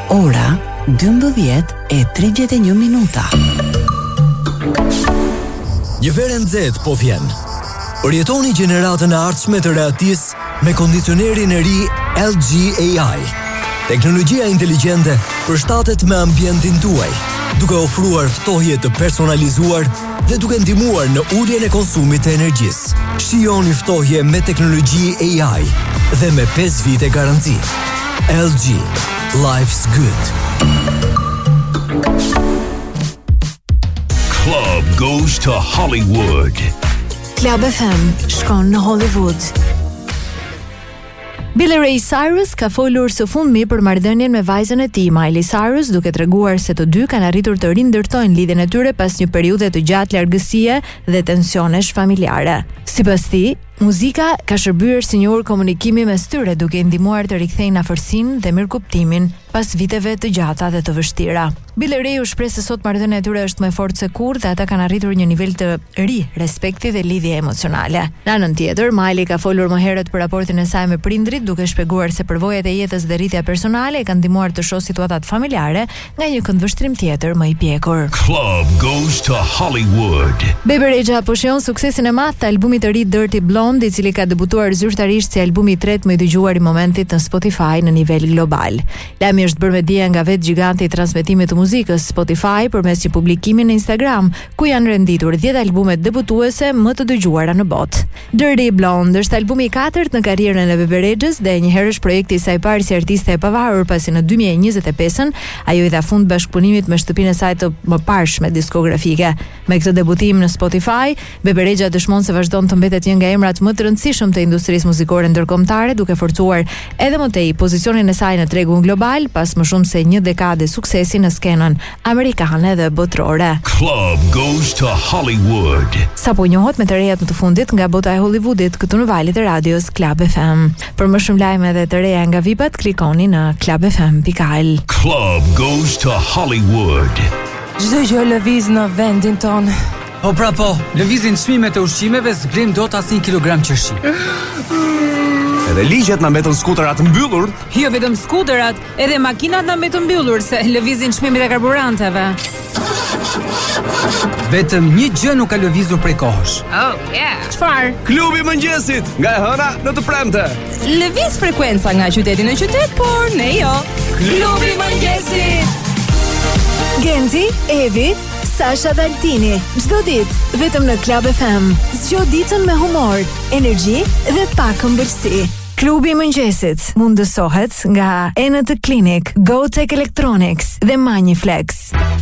Ora 12:31. Një verë nxehtë po vjen. Përjetoni gjeneratën e ardhshme të reatis me kondicionerin e ri LG AI. Teknologjia inteligjente përshtatet me ambientin tuaj, duke ofruar ftohje të personalizuar dhe duke ndihmuar në uljen e konsumit të energjisë. Shijoni ftohje me teknologji AI dhe me 5 vite garanci. LG. Life's good. Club goes to Hollywood. Club FM shkon në Hollywood. Billy Ray Cyrus ka folur së fundmi për marrëdhënien me vajzën e tij, Miley Cyrus, duke treguar se të dy kanë arritur të rindërtojnë lidhjen e tyre pas një periudhe të gjatë largësie dhe tensionesh familjare. Sipas tij, muzika ka shërbyer si një orë komunikimi mes tyre, duke ndihmuar të rikthejnë afërsinë dhe mirëkuptimin pas viteve të gjata dhe të vështira. Billy Ray u shpreh se sot marrëdhënia e tyre është më fort se kurrë dhe ata kanë arritur një nivel të ri respekti dhe lidhje emocionale. Në anën tjetër, Miley ka folur më herët për raportin e saj me prindrit, duke shpjeguar se përvojat e jetës dhe rritja personale e kanë ndihmuar të shohë situatat familjare nga një këndvështrim tjetër më i pjekur. Club goes to Hollywood. Bebe Rexha po shijon suksesin e madh të albumit të ri Dirty Blonde, i cili ka debutuar zyrtarisht si albumi i tretë më i dëgjuar i momentit në Spotify në nivel global. Lajmi është bërë me dije nga vetë giganti i transmetimit të muzikës Spotify përmes një publikimi në Instagram, ku janë renditur 10 albumet debutuese më të dëgjuara në botë. Dirty Blonde është albumi i katërt në karrierën e Bebe Rexhës dhe njëherë është projekti i saj i parë si artiste e pavarur, pasi në 2025 ajo i dha fund bashkëpunimit me shtëpinë e saj të mëparshme diskografike. Me këtë debutim në Spotify, Bebe Rexha dëshmon se vazhdon të mbetet një nga emrat më të rëndësishëm të industrisë muzikore ndërkombëtare, duke forcuar edhe më tej pozicionin e saj në tregun global pas më shumë se një dekade suksesi në skenën amerikane dhe botërore. Club goes to Hollywood. Sapo njohët me të rejat më të fundit nga bota e Hollywoodit këtu në valët e radios Club FM. Për më shumë lajme dhe të reja nga VIP-at, klikoni në clubfm.al. Club goes to Hollywood. Çdo gjë lëviz në vendin ton. Po pra po, lëvizin çmimet e ushqimeve, zblim dot as 1 kilogram qershi. Edhe ligjet na mbetën skuterat mbyllur. Jo vetëm skuterat, edhe makinat na mbetën mbyllur se lëvizin çmimet e karburanteve. Vetëm një gjë nuk ka lëvizur prej kohësh. Oh, yeah. Çfarë? Klubi i mëngjesit, nga e hëna në të premte. Lëviz frekuenca nga qyteti në qytet, por ne jo. Klubi i mëngjesit. Genzi, Evi, Sasha dhe Altini, çdo ditë vetëm në Club FM. Zgjo ditën me humor, energji dhe pak ëmbëlsi. Klubi i mëngjesit mundësohet nga NT Clinic, Go Tech Electronics dhe Maniflex.